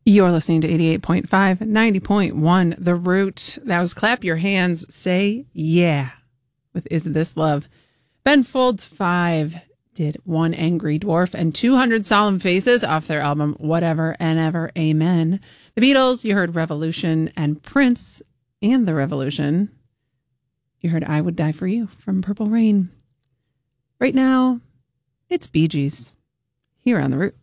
You're listening to 88.5, 90.1, The Root. That was Clap Your Hands, Say Yeah, with Is This Love. Ben Folds 5 did One Angry Dwarf and 200 Solemn Faces off their album Whatever and Ever, Amen. The Beatles, you heard Revolution, and Prince and the Revolution. You heard I Would Die For You from Purple Rain. Right now, it's Bee Gees here on The Root.